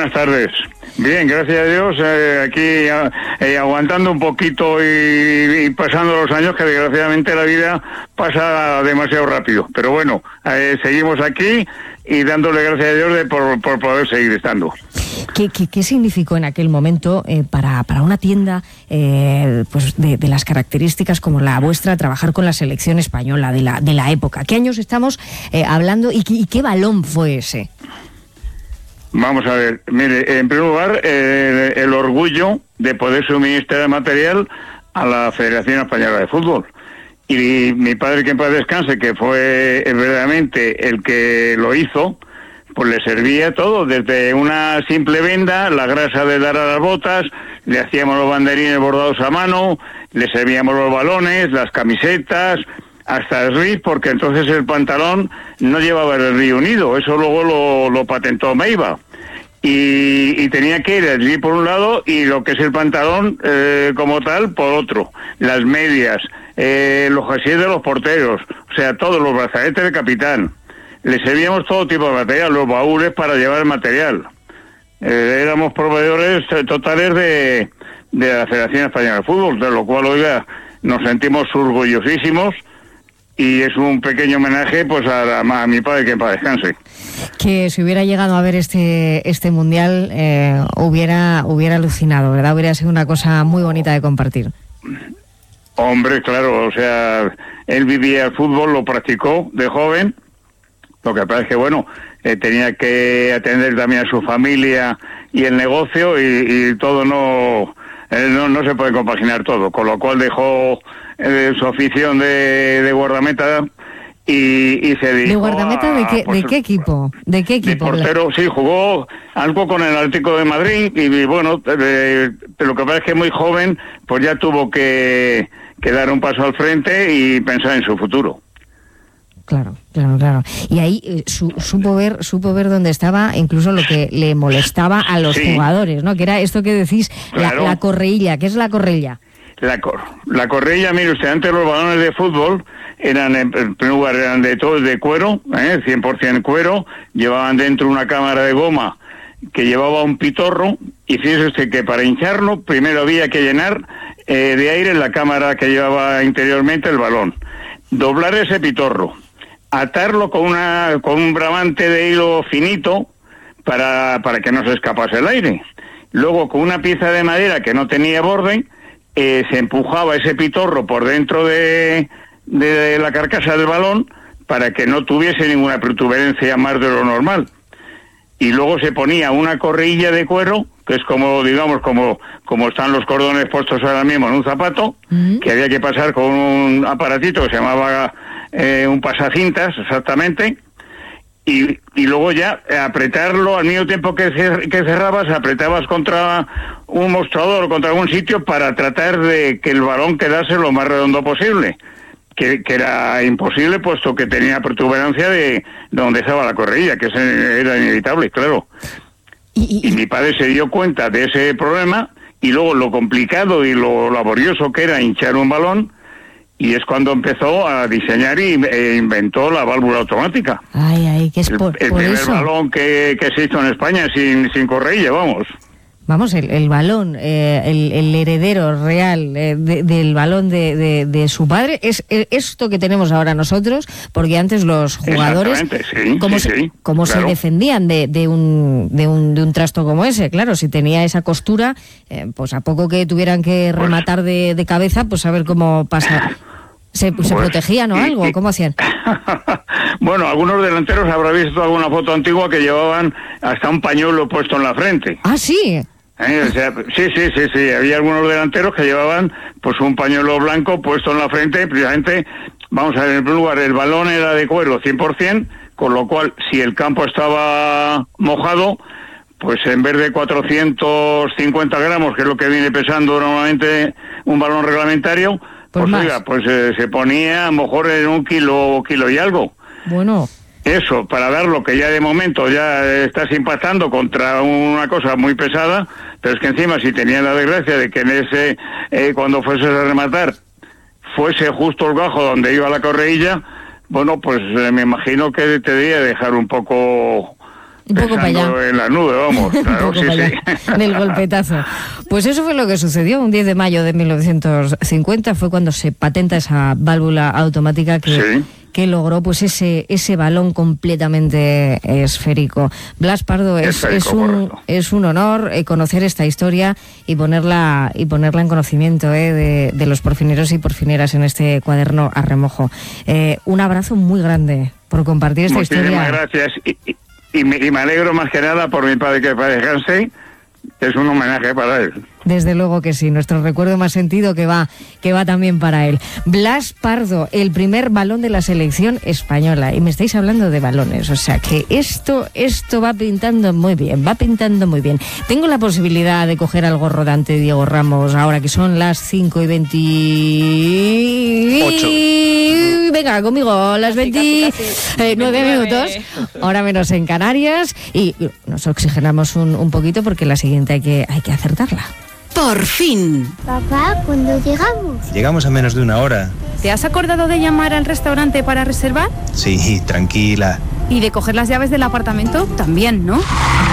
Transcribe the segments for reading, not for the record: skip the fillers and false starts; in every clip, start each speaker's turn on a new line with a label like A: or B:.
A: buenas tardes. Bien, gracias a Dios, aquí aguantando un poquito y pasando los años, que desgraciadamente la vida pasa demasiado rápido. Pero bueno, seguimos aquí y dándole gracias a Dios por poder seguir estando.
B: ¿Qué significó en aquel momento para una tienda pues de las características como la vuestra trabajar con la selección española de la época? ¿Qué años estamos hablando y qué balón fue ese?
A: Vamos a ver, mire, en primer lugar, el orgullo de poder suministrar material a la Federación Española de Fútbol. Y mi padre, que en paz descanse, que fue verdaderamente el que lo hizo, pues le servía todo, desde una simple venda, la grasa de dar a las botas, le hacíamos los banderines bordados a mano, le servíamos los balones, las camisetas, hasta el RIF, porque entonces el pantalón no llevaba el RIF unido, eso luego lo patentó Meiba. Y tenía que ir el RIF por un lado y lo que es el pantalón como tal por otro. Las medias, los jasíes de los porteros, o sea, todos los brazaletes de capitán. Le servíamos todo tipo de material, los baúles para llevar el material. Éramos proveedores totales de la Federación Española de Fútbol, de lo cual, oiga, nos sentimos orgullosísimos. Y es un pequeño homenaje pues a mi padre, que en paz descanse.
B: Que si hubiera llegado a ver este mundial hubiera alucinado, ¿verdad? Hubiera sido una cosa muy bonita de compartir.
A: Hombre, claro, o sea, él vivía el fútbol, lo practicó de joven. Lo que pasa es que, bueno, tenía que atender también a su familia y el negocio y todo no se puede compaginar todo, con lo cual dejó su afición de guardameta y se dedicó.
B: ¿De guardameta de qué equipo? ¿De qué equipo?
A: De portero, sí, jugó algo con el Atlético de Madrid y bueno, pero lo que pasa es que muy joven, pues ya tuvo que dar un paso al frente y pensar en su futuro.
B: Claro. Y ahí supo ver dónde estaba, incluso lo que le molestaba a los jugadores, ¿no? Que era esto que decís, claro. La correilla. ¿Qué es la correilla? La correilla, mire usted, antes los balones de fútbol eran, en primer lugar, eran de todos de cuero, 100% cuero, llevaban dentro una cámara de goma que llevaba un pitorro, y fíjese usted que para hincharlo, primero había que llenar de aire la cámara que llevaba interiormente el balón, doblar ese pitorro, atarlo con un bramante de hilo finito para que no se escapase el aire. Luego, con una pieza de madera que no tenía borde, se empujaba ese pitorro por dentro de la carcasa del balón para que no tuviese ninguna protuberancia más de lo normal. Y luego se ponía una correilla de cuero, que es como, digamos, como están los cordones puestos ahora mismo en un zapato, que había que pasar con un aparatito que se llamaba un pasacintas, exactamente, y luego ya apretarlo al mismo tiempo que cerrabas, apretabas contra un mostrador o contra algún sitio para tratar de que el balón quedase lo más redondo posible, que era imposible puesto que tenía protuberancia de donde estaba la correilla, que era inevitable, claro. Y mi padre se dio cuenta de ese problema y luego lo complicado y lo laborioso que era hinchar un balón. Y es cuando empezó a diseñar e inventó la válvula automática. Ay, que es
A: el
B: por
A: primer
B: eso.
A: balón que se hizo en España sin correilla, vamos.
B: Vamos, el balón, el heredero real del balón de su padre es esto que tenemos ahora nosotros, porque antes los jugadores, ¿cómo se defendían de un trasto como ese? Claro, si tenía esa costura, pues a poco que tuvieran que rematar de cabeza, pues a ver cómo pasa. ¿Se protegían o algo? ¿Cómo hacían?
A: Bueno, algunos delanteros habrá visto alguna foto antigua que llevaban hasta un pañuelo puesto en la frente.
B: Ah, sí.
A: O sea, sí. Había algunos delanteros que llevaban pues un pañuelo blanco puesto en la frente, precisamente. Vamos a ver, en primer lugar, el balón era de cuero 100%, con lo cual, si el campo estaba mojado, pues en vez de 450 gramos, que es lo que viene pesando normalmente un balón reglamentario, pues oiga, pues se ponía a lo mejor en 1 kilo y algo.
B: Bueno.
A: Eso, para dar lo que ya de momento ya estás impactando contra una cosa muy pesada, pero es que encima si tenía la desgracia de que en ese, cuando fueses a rematar, fuese justo el gajo donde iba la correilla, bueno, pues me imagino que te debía dejar un poco
B: Un poco para allá.
A: En la nube, vamos. Claro, sí.
B: Del golpetazo. Pues eso fue lo que sucedió. Un 10 de mayo de 1950 fue cuando se patenta esa válvula automática que logró pues ese balón completamente esférico. Blas Pardo, es un honor conocer esta historia y ponerla en conocimiento de los porfineros y porfineras en este cuaderno a remojo. Un abrazo muy grande por compartir esta historia.
A: Muchísimas gracias y me alegro más que nada por mi padre, que para descanse. Es un homenaje para él.
B: Desde luego que sí, nuestro recuerdo más sentido que va también para él. Blas Pardo, el primer balón de la selección española. Y me estáis hablando de balones, o sea que esto va pintando muy bien, Tengo la posibilidad de coger algo rodante, Diego Ramos, ahora que son las 5:28. Venga, conmigo, las 29 minutos, hora menos en Canarias, y nos oxigenamos un poquito porque la siguiente hay que acertarla.
C: ¡Por fin!
D: Papá, ¿cuándo llegamos?
E: Llegamos a menos de una hora.
F: ¿Te has acordado de llamar al restaurante para reservar?
E: Sí, tranquila.
F: ¿Y de coger las llaves del apartamento? También, ¿no?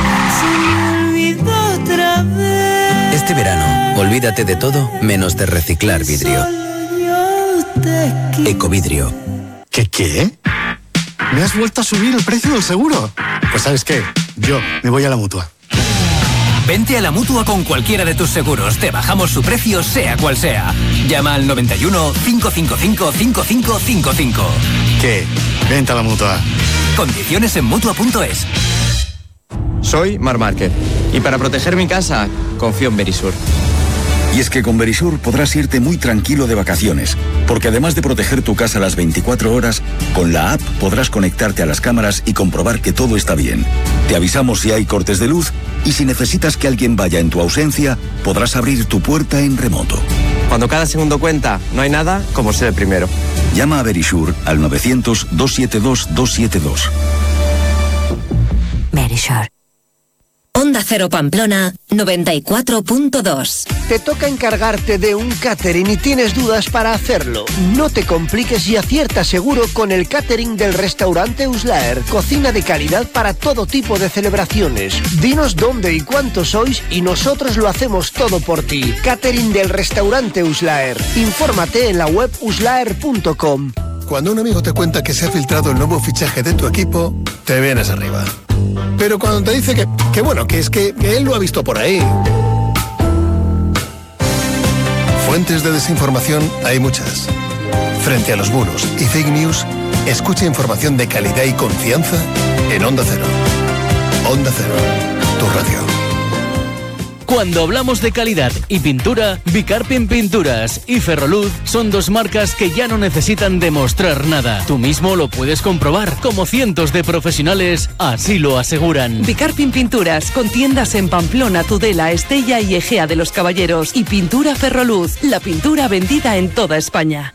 C: Este verano, olvídate de todo menos de reciclar vidrio. Ecovidrio.
G: ¿Qué? ¿Me has vuelto a subir el precio del seguro? Pues ¿sabes qué? Yo me voy a la Mutua.
C: Vente a la Mutua con cualquiera de tus seguros. Te bajamos su precio, sea cual sea. Llama al 91 555 5555.
G: ¿Qué? Vente a la Mutua.
C: Condiciones en Mutua.es.
H: Soy Mar Márquez y para proteger mi casa confío en Verisur.
I: Y es que con Verisur podrás irte muy tranquilo de vacaciones, porque además de proteger tu casa las 24 horas, con la app podrás conectarte a las cámaras y comprobar que todo está bien. Te avisamos si hay cortes de luz y si necesitas que alguien vaya en tu ausencia, podrás abrir tu puerta en remoto.
H: Cuando cada segundo cuenta, no hay nada como ser el primero.
I: Llama a Verisur al 900-272-272.
J: Verisur. Onda Cero Pamplona 94.2.
K: Te toca encargarte de un catering y tienes dudas para hacerlo. No te compliques y acierta seguro con el catering del restaurante Uslaer. Cocina de calidad para todo tipo de celebraciones. Dinos dónde y cuántos sois y nosotros lo hacemos todo por ti. Catering del restaurante Uslaer. Infórmate en la web uslaer.com.
L: Cuando un amigo te cuenta que se ha filtrado el nuevo fichaje de tu equipo, te vienes arriba. Pero cuando te dice que es que él lo ha visto por ahí. Fuentes de desinformación hay muchas. Frente a los bulos y fake news, escucha información de calidad y confianza en Onda Cero. Onda Cero, tu radio.
M: Cuando hablamos de calidad y pintura, Bicarpin Pinturas y Ferroluz son dos marcas que ya no necesitan demostrar nada. Tú mismo lo puedes comprobar, como cientos de profesionales así lo aseguran.
N: Bicarpin Pinturas, con tiendas en Pamplona, Tudela, Estella y Egea de los Caballeros. Y Pintura Ferroluz, la pintura vendida en toda España.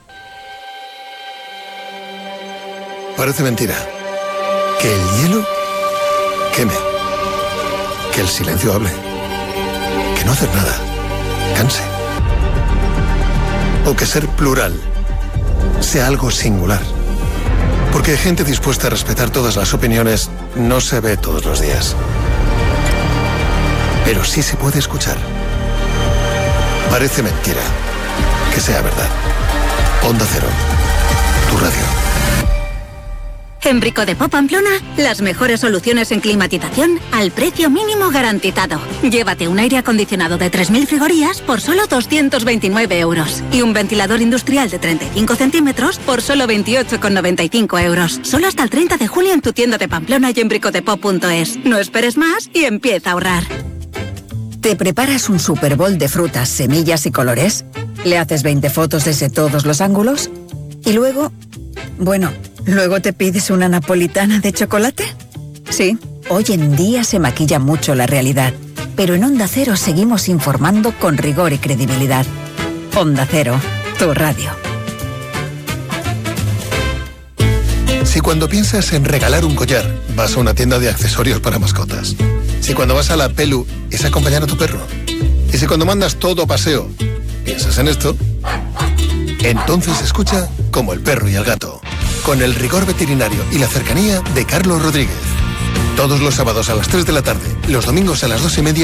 L: Parece mentira. Que el hielo queme. Que el silencio hable. No hacer nada canse, o que ser plural sea algo singular, porque gente dispuesta a respetar todas las opiniones no se ve todos los días, pero sí se puede escuchar. Parece mentira que sea verdad. Onda Cero, tu radio.
J: En Bricodepot Pamplona, las mejores soluciones en climatización al precio mínimo garantizado. Llévate un aire acondicionado de 3.000 frigorías por solo 229 euros y un ventilador industrial de 35 centímetros por solo 28,95 euros. Solo hasta el 30 de julio en tu tienda de Pamplona y en bricodepot.es. No esperes más y empieza a ahorrar.
O: ¿Te preparas un Super Bowl de frutas, semillas y colores? ¿Le haces 20 fotos desde todos los ángulos? Y luego... ¿luego te pides una napolitana de chocolate? Sí, hoy en día se maquilla mucho la realidad, pero en Onda Cero seguimos informando con rigor y credibilidad. Onda Cero, tu radio.
L: Si cuando piensas en regalar un collar, vas a una tienda de accesorios para mascotas. Si cuando vas a la Pelu es acompañar a tu perro. Y si cuando mandas todo a paseo, piensas en esto, entonces escucha Como el perro y el gato, con el rigor veterinario y la cercanía de Carlos Rodríguez. Todos los sábados a las 3 de la tarde, los domingos a las 2:30